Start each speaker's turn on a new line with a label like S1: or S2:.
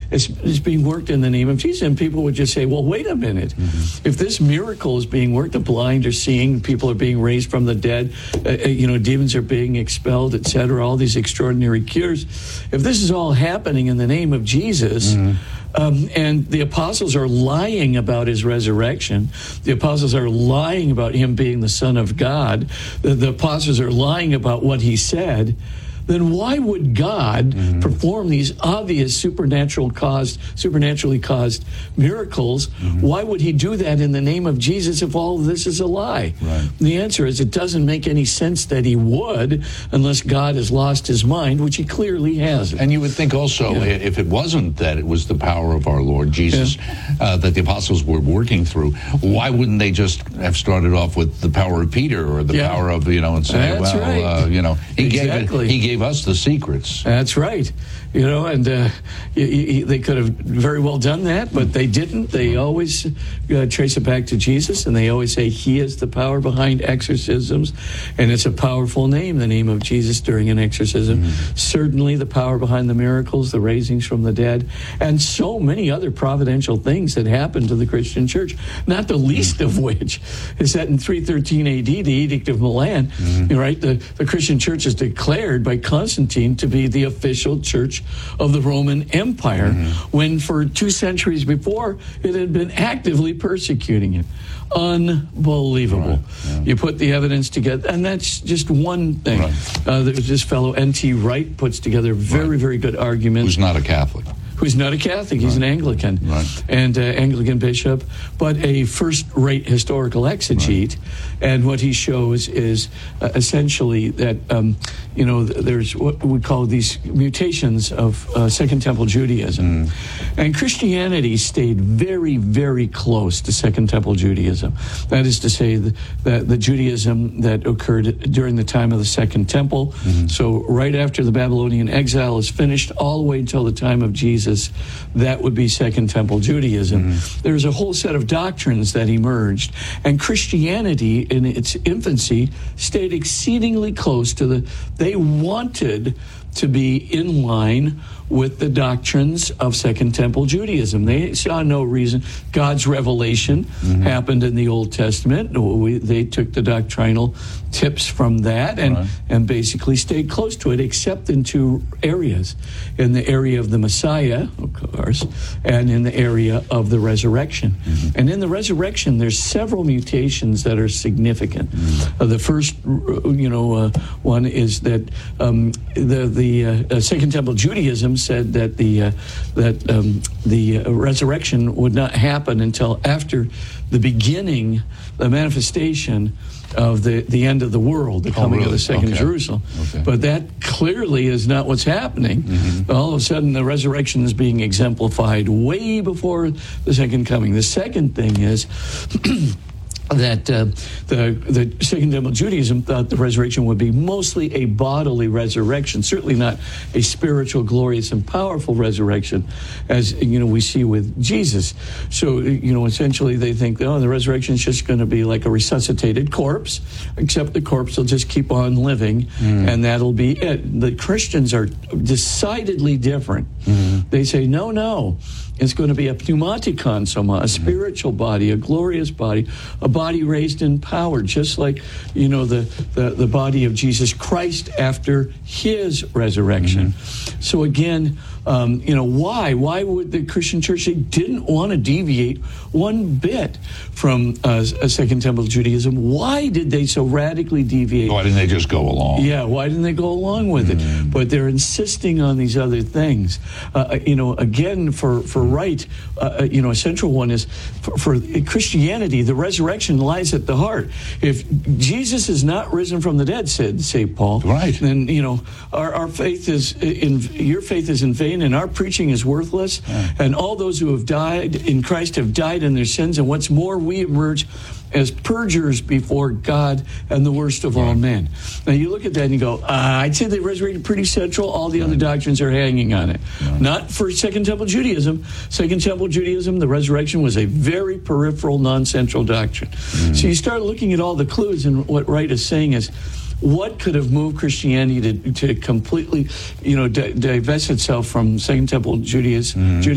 S1: is being worked in the name of Jesus. And people would just say, well, wait a minute. If this miracle is being worked, the blind are seeing, people are being raised from the dead, demons are being expelled, etc., all these extraordinary cures. If this is all happening in the name of Jesus, and the apostles are lying about his resurrection, the apostles are lying about him being the Son of God, the apostles are lying about what he said, then why would God perform these obvious supernaturally caused miracles? Why would he do that in the name of Jesus if all of this is a lie?
S2: Right.
S1: The answer is it doesn't make any sense that he would unless God has lost his mind, which he clearly hasn't.
S2: And you would think also, if it wasn't that it was the power of our Lord Jesus that the apostles were working through, why wouldn't they just have started off with the power of Peter or the power of, and say,
S1: That's right.
S2: He gave us the secrets.
S1: That's right. And they could have very well done that, but they didn't. They always trace it back to Jesus, and they always say he is the power behind exorcisms, and it's a powerful name, the name of Jesus during an exorcism. Certainly the power behind the miracles, the raisings from the dead, and so many other providential things that happened to the Christian church, not the least of which is that in 313 AD, the Edict of Milan, right, the Christian church is declared by Constantine to be the official church of the Roman Empire, when for 2 centuries before it had been actively persecuting it. Unbelievable.
S2: Right. Yeah.
S1: You put the evidence together, and that's just one thing.
S2: Right.
S1: There's this fellow N.T. Wright puts together very good arguments.
S2: Who's not a Catholic.
S1: Who's not a Catholic, he's an Anglican, and Anglican bishop, but a first-rate historical exegete. And what he shows is essentially that, there's what we call these mutations of Second Temple Judaism. And Christianity stayed very, very close to Second Temple Judaism. That is to say, the Judaism that occurred during the time of the Second Temple. So right after the Babylonian exile is finished, all the way until the time of Jesus, that would be Second Temple Judaism. There's a whole set of doctrines that emerged, and Christianity in its infancy stayed exceedingly close to they wanted to be in line with the doctrines of Second Temple Judaism. They saw no reason. God's revelation happened in the Old Testament. They took the doctrinal tips from that and basically stayed close to it, except in 2 areas. In the area of the Messiah, of course, and in the area of the resurrection. And in the resurrection, there's several mutations that are significant. The first, one is that the Second Temple Judaism said that the resurrection would not happen until after the beginning, the manifestation of the end of the world, the coming of the second Jerusalem. But that clearly is not what's happening. All of a sudden, the resurrection is being exemplified way before the second coming. The second thing is that the Second Temple Judaism thought the resurrection would be mostly a bodily resurrection, certainly not a spiritual, glorious, and powerful resurrection, as we see with Jesus. So essentially they think, the resurrection is just going to be like a resuscitated corpse, except the corpse will just keep on living, and that'll be it. The Christians are decidedly different. They say, no. It's going to be a pneumatikon soma, a spiritual body, a glorious body, a body raised in power, just like, the body of Jesus Christ after his resurrection. So again, why? Why would the Christian church, they didn't want to deviate one bit from a Second Temple Judaism. Why did they so radically deviate?
S2: Why didn't they just go along?
S1: Yeah, why didn't they go along with it? But they're insisting on these other things. Again, for Wright, a central one is for Christianity, the resurrection lies at the heart. If Jesus is not risen from the dead, said St. Paul, then our faith is your faith is in vain, and our preaching is worthless. And all those who have died in Christ have died in their sins. And what's more, we emerge as perjurers before God and the worst of all men. Now you look at that and you go, I'd say the resurrection pretty central. All the other doctrines are hanging on it. Not for Second Temple Judaism. Second Temple Judaism, the resurrection was a very peripheral, non-central doctrine. So you start looking at all the clues, and what Wright is saying is, what could have moved Christianity to completely, divest itself from Second Temple Judaism?